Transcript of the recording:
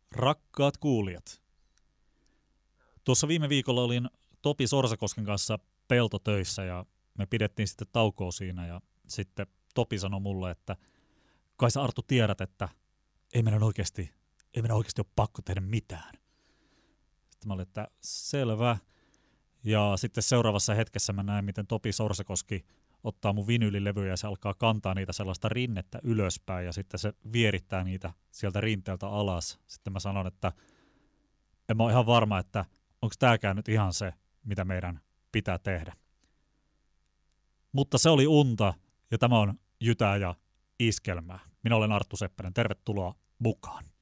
Rakkaat kuulijat, tuossa viime viikolla olin Topi Sorsakosken kanssa peltotöissä ja me pidettiin sitten taukoa siinä ja sitten Topi sanoi mulle, että kai sä Arttu tiedät, että ei meidän oikeasti ole pakko tehdä mitään. Sitten mä olin, että selvä. Ja sitten seuraavassa hetkessä mä näin, miten Topi Sorsakoski ottaa mun vinyylilevyjä ja se alkaa kantaa niitä sellaista rinnettä ylöspäin ja sitten se vierittää niitä sieltä rinteeltä alas. Sitten mä sanon, että en mä ole ihan varma, että onko tääkään nyt ihan se, mitä meidän pitää tehdä. Mutta se oli unta ja tämä on Jytää ja Iskelmää. Minä olen Arttu Seppänen. Tervetuloa mukaan.